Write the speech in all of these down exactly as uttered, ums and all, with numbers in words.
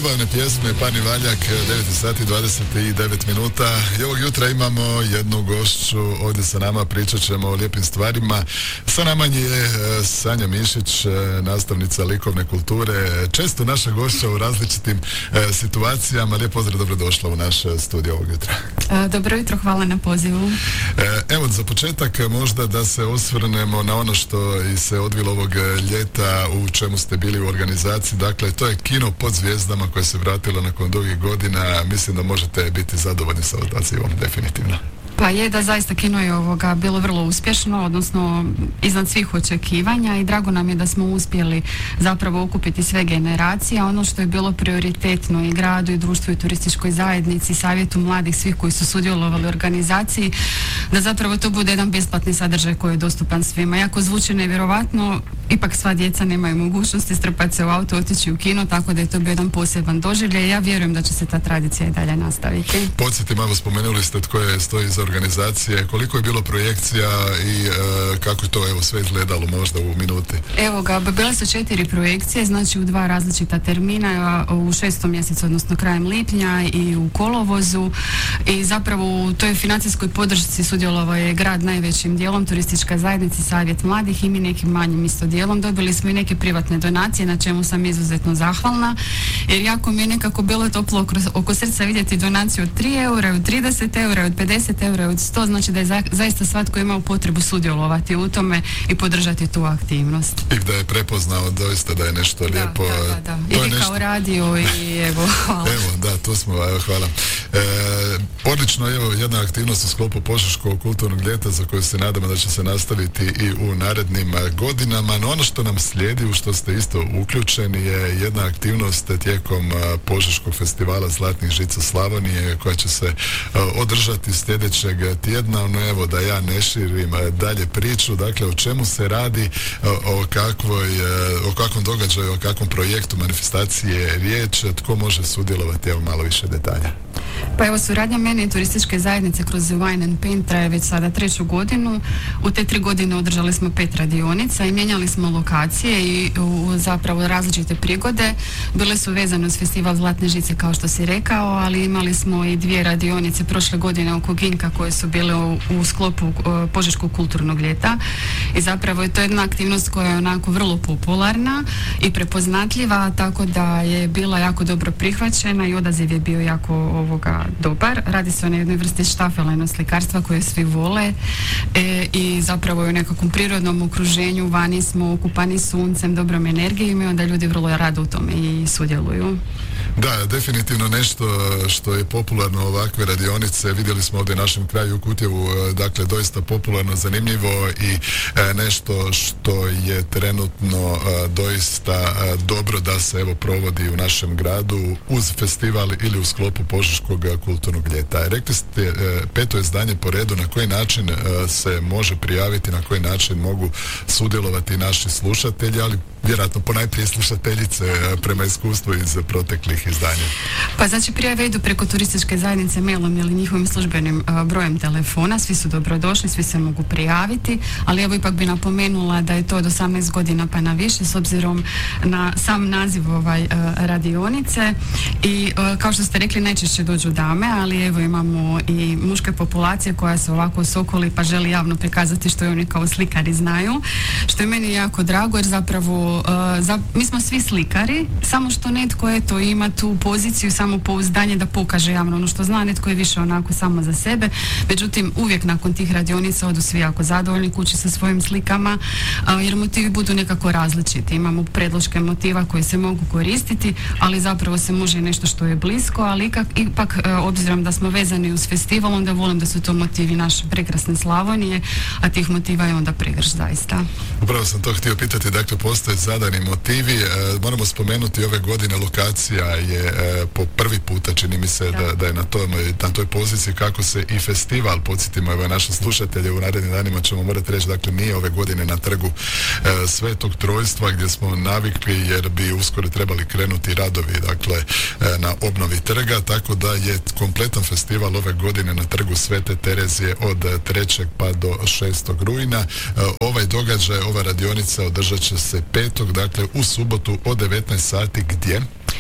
zabavne pjesme, Pani Valjak, devet sati dvadeset devet minuta. I ovog jutra imamo jednu gošću ovdje sa nama, pričat ćemo o lijepim stvarima. Sa nama je Sanja Mišić, nastavnica likovne kulture, često naša gošća u različitim e, situacijama. Lijep pozdrav, dobrodošla u naš studio ovog jutra. Dobro jutro, hvala na pozivu. E, evo, za početak možda da se osvrnemo na ono što i se odvilo ovog ljeta, u čemu ste bili u organizaciji. Dakle, to je kino pod zvijezdama koje se vratilo nakon dugih godina. Mislim da možete biti zadovoljni sa odazivom, definitivno. Pa je da zaista kino je ovoga bilo vrlo uspješno, odnosno iznad svih očekivanja, i drago nam je da smo uspjeli zapravo okupiti sve generacije. Ono što je bilo prioritetno i gradu, i društvu, i turističkoj zajednici, savjetu mladih, svih koji su sudjelovali u organizaciji, da zapravo to bude jedan besplatni sadržaj koji je dostupan svima. Jako zvuči nevjerovatno, ipak sva djeca nemaju mogućnosti strpati se u auto, otići u kino, tako da je to bio jedan poseban doživljaj i ja vjerujem da će se ta tradicija i dalje nastaviti. Podsjetim, malo spomenuli ste tko je stoji za organizacije, koliko je bilo projekcija i e, kako je to evo sve izgledalo možda u minuti? Evo ga, bile su četiri projekcije, znači u dva različita termina, u šestom mjesecu, odnosno krajem lipnja, i u kolovozu, i zapravo u toj financijskoj podršci sudjelovao je grad najvećim dijelom, turistička zajednica, savjet mladih, i mi nekim manjim isto dijelom. Dobili smo i neke privatne donacije, na čemu sam izuzetno zahvalna, jer jako mi je nekako bilo toplo oko srca vidjeti donaciju od tri eura, od trideset eura, od pedeset eura, od sto, znači da je za, zaista svatko imao potrebu sudjelovati u tome i podržati tu aktivnost. I da je prepoznao doista da je nešto da, lijepo. Da, da, da. I vi nešto... kao radio i evo, hvala. Evo, da, to smo, evo, hvala. E, odlično, evo, jedna aktivnost u sklopu Požeškog kulturnog ljeta za koju se nadamo da će se nastaviti i u narednim godinama. No ono što nam slijedi, u što ste isto uključeni, je jedna aktivnost tijekom Požeškog festivala Zlatnih žica Slavonije, koja će se održati sljedećeg tjedna. No evo, da ja ne širim dalje priču, dakle o čemu se radi, o kakvoj, o kakvom događaju, o kakvom projektu manifestacije riječ, tko može sudjelovati, evo malo više detalja. Pa evo, suradnja mene i turističke zajednice kroz Wine and Paint traje već sada treću godinu. U te tri godine održali smo pet radionica i mijenjali smo lokacije i u zapravo različite prigode. Bile su vezane uz festival Zlatne žice, kao što si rekao, ali imali smo i dvije radionice prošle godine oko Ginka koje su bile u, u sklopu uh, Požeškog kulturnog ljeta, i zapravo je to jedna aktivnost koja je onako vrlo popularna i prepoznatljiva, tako da je bila jako dobro prihvaćena i odaziv je bio jako ovoga dobar. Radi se o jednoj vrsti štafelenog slikarstva koje svi vole, e, i zapravo je u nekakvom prirodnom okruženju, vani smo okupani suncem, dobrom energijom, i onda ljudi vrlo rado u tome i sudjeluju. Da, definitivno nešto što je popularno, ovakve radionice, vidjeli smo ovdje u našem kraju u Kutjevu, dakle doista popularno, zanimljivo i e, nešto što je trenutno e, doista e, dobro da se evo provodi u našem gradu uz festival ili u sklopu Požeškog kulturnog ljeta. Rekli ste e, peto izdanje po redu, na koji način e, se može prijaviti, na koji način mogu sudjelovati naši slušatelji, ali vjerojatno ponajprije slušateljice e, prema iskustvu iz proteklih izdanja. Pa znači prijave idu preko turističke zajednice mailom ili njihovim službenim uh, brojem telefona, svi su dobrodošli, svi se mogu prijaviti, ali evo ipak bi napomenula da je to od osamnaest godina pa na više, s obzirom na sam naziv ovaj uh, radionice, i uh, kao što ste rekli, najčešće dođu dame, ali evo imamo i muške populacije koja se ovako sokoli pa želi javno prikazati što je oni kao slikari znaju, što je meni jako drago, jer zapravo uh, za, mi smo svi slikari, samo što netko eto ima tu poziciju, samopouzdanje da pokaže javno ono što zna, netko je više onako samo za sebe. Međutim, uvijek nakon tih radionica odu svi jako zadovoljni kući sa svojim slikama, a, jer motivi budu nekako različiti. Imamo predloške motiva koji se mogu koristiti, ali zapravo se može nešto što je blisko, ali ipak, ipak e, obzirom da smo vezani uz festival, onda volim da su to motivi naše prekrasne Slavonije, a tih motiva je onda pregrš zaista. Upravo sam to htio pitati, dakle postoje zadani motivi, e, moramo spomenuti ove godine lokacija je e, po prvi puta, čini mi se da, da, da je na, tom, na toj poziciji, kako se i festival, podsjetimo evo naše slušatelje, u narednim danima ćemo morati reći, dakle nije ove godine na trgu e, Svetog Trojstva gdje smo navikli, jer bi uskoro trebali krenuti radovi, dakle e, na obnovi trga, tako da je kompletan festival ove godine na trgu Svete Terezije od trećeg pa do šestog rujna. E, ovaj događaj, ova radionica održat će se petog, dakle u subotu od devetnaest sati, gdje?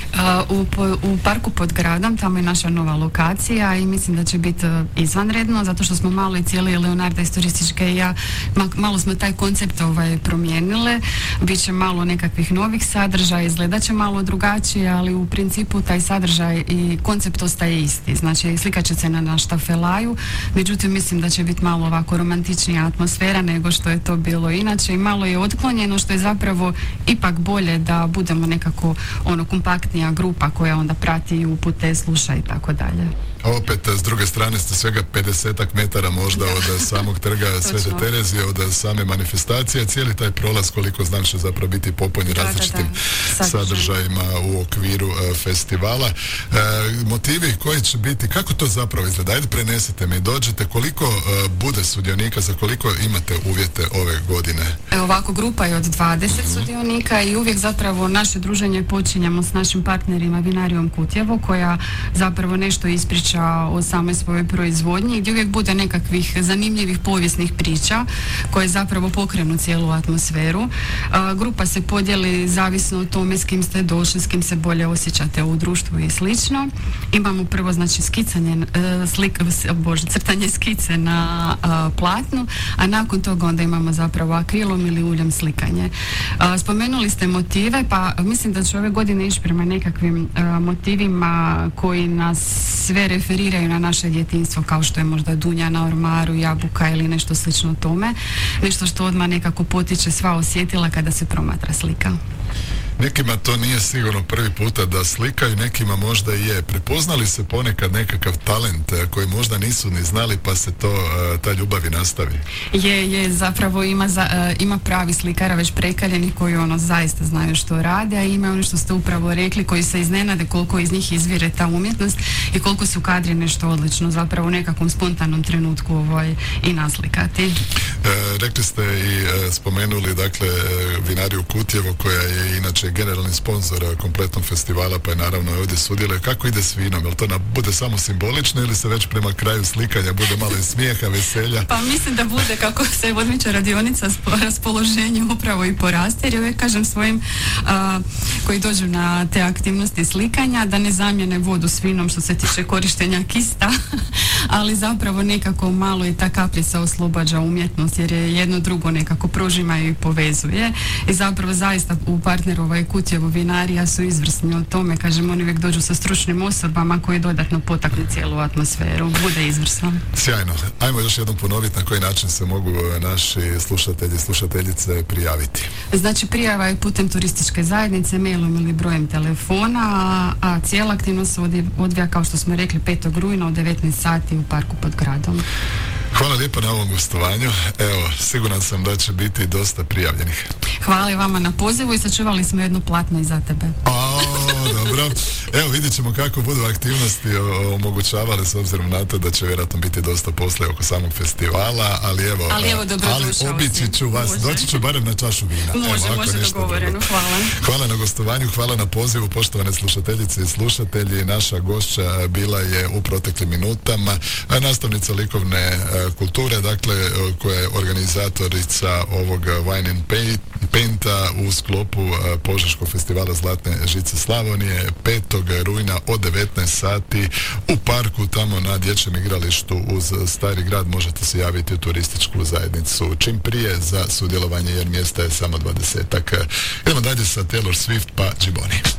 U, u parku pod gradom, tamo je naša nova lokacija i mislim da će biti izvanredno, zato što smo malo i cijeli Leonarda iz turističke i ja, malo smo taj koncept ovaj, promijenile, bit će malo nekakvih novih sadržaja, izgledat će malo drugačije, ali u principu taj sadržaj i koncept ostaje isti, znači slikat će se na naš tafelaju, međutim mislim da će biti malo ovako romantičnija atmosfera nego što je to bilo inače i malo je otklonjeno, što je zapravo ipak bolje da budemo nekako ono kompaktnija grupa koja onda prati upute, sluša i tako dalje. Opet, s druge strane ste svega pedesetak metara možda od samog trga Svete Terezije, od same manifestacije. Cijeli taj prolaz, koliko znam, će zapravo biti popunjen različitim da, da. sadržajima u okviru uh, festivala. Uh, motivi koji će biti, kako to zapravo izgleda? Ajde, prenesite mi, dođete, koliko uh, bude sudionika, za koliko imate uvjete ove godine? E, ovako, grupa je od dvadeset uh-huh. sudionika i uvijek zapravo naše druženje počinjemo s našim partnerima Vinarijom Kutjevo, koja zapravo nešto ispriča o samoj svojoj proizvodnji, gdje uvijek bude nekakvih zanimljivih povijesnih priča koje zapravo pokrenu cijelu atmosferu. A, grupa se podijeli zavisno od tome s kim ste došli, s kim se bolje osjećate u društvu i slično. Imamo prvo znači skicanje, slik, bože, crtanje skice na a, platnu, a nakon toga onda imamo zapravo akrilom ili uljem slikanje. A, spomenuli ste motive, pa mislim da će ove godine ići prema nekakvim a, motivima koji nas sve referiraju na naše djetinjstvo, kao što je možda dunja na ormaru, jabuka ili nešto slično tome. Nešto što odmah nekako potiče sva osjetila kada se promatra slika. Nekima to nije sigurno prvi puta da slikaju, nekima možda i je. Prepoznali se ponekad nekakav talent koji možda nisu ni znali, pa se to, ta ljubav i nastavi? Je, je, zapravo ima, za, ima pravi slikara već prekaljeni koji ono zaista znaju što rade, a ima ono što ste upravo rekli, koji se iznenade koliko iz njih izvire ta umjetnost i koliko su kadri nešto odlično zapravo u nekakvom spontanom trenutku ovaj, i naslikati. E, rekli ste i e, spomenuli dakle Vinariju Kutjevo, koja je inače generalni sponzor kompletnog festivala, pa je naravno ovdje sudjeluje. Kako ide s vinom? Jel to na, bude samo simbolično ili se već prema kraju slikanja bude malo i smijeha, veselja? Pa mislim da bude, kako se odmiče radionica, raspoloženje upravo i poraste, jer uvijek kažem svojim a, koji dođu na te aktivnosti slikanja da ne zamijene vodu s vinom što se tiče korištenja kista, ali zapravo nekako malo i ta kapljica oslobađa umjetnost, jer je jedno drugo nekako prožima i povezuje i zapravo zaista u partnerovoj Kutjevo vinarija su izvrsni o tome, kažem, oni uvijek dođu sa stručnim osobama koji dodatno potaknu cijelu atmosferu, bude izvrsno. Sjajno. Ajmo još jednom ponoviti na koji način se mogu naši slušatelji i slušateljice prijaviti. Znači, prijava je putem turističke zajednice, mailom ili brojem telefona, a, a cijela aktivnost se odvija, kao što smo rekli, petog rujna od devetnaest sati u parku pod gradom. Hvala lijepo na ovom gostovanju. Evo, siguran sam da će biti dosta prijavljenih. Hvala i vama na pozivu i sačuvali smo jedno platno i za tebe. O, dobro. Evo, vidjet ćemo kako budu aktivnosti omogućavale, s obzirom na to da će vjerojatno biti dosta posle oko samog festivala, ali evo, ali, evo, ali obići ću vas, može. Doći ću barem na čašu vina. Može, evo, može dogovoreno, hvala. Hvala na gostovanju, hvala na pozivu, poštovane slušateljice i slušatelji. Naša gošća bila je u proteklim minutama nastavnica likovne kulture, dakle, koja je organizatorica ovog Wine and Painta u sklopu Požeškog festivala Zlatne žice Slavonije, petog rujna od devetnaest sati u parku, tamo na dječjem igralištu uz Stari grad. Možete se javiti u turističku zajednicu čim prije za sudjelovanje, jer mjesta je samo dvadesetak. Idemo dalje sa Taylor Swift pa Džiboni.